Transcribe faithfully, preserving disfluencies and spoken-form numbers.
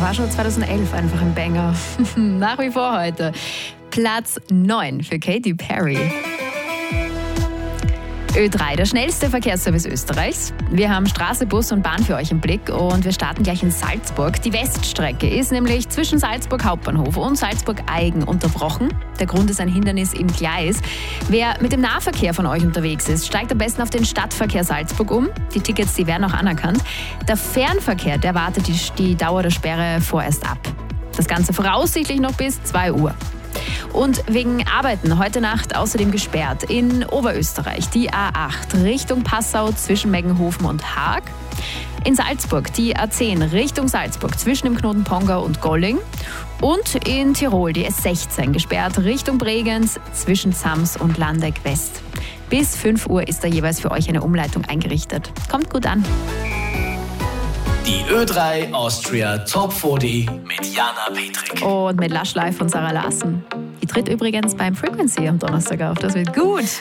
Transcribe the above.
war schon zweitausendelf einfach ein Banger. Nach wie vor heute. Platz neun für Katy Perry. Ö drei, der schnellste Verkehrsservice Österreichs. Wir haben Straße, Bus und Bahn für euch im Blick und wir starten gleich in Salzburg. Die Weststrecke ist nämlich zwischen Salzburg Hauptbahnhof und Salzburg Aigen unterbrochen. Der Grund ist ein Hindernis im Gleis. Wer mit dem Nahverkehr von euch unterwegs ist, steigt am besten auf den Stadtverkehr Salzburg um. Die Tickets, die werden auch anerkannt. Der Fernverkehr, der wartet die, die Dauer der Sperre vorerst ab. Das Ganze voraussichtlich noch bis zwei Uhr. Und wegen Arbeiten heute Nacht außerdem gesperrt in Oberösterreich die A acht Richtung Passau zwischen Meggenhofen und Haag. In Salzburg die A zehn Richtung Salzburg zwischen dem Knoten Pongau und Golling. Und in Tirol die S sechzehn gesperrt Richtung Bregenz zwischen Zams und Landeck West. Bis fünf Uhr ist da jeweils für euch eine Umleitung eingerichtet. Kommt gut an. Die Ö drei Austria Top vierzig mit Jana Petrik. Und mit Lush Live von Sarah Larsen. Die tritt übrigens beim Frequency am Donnerstag auf. Das wird gut.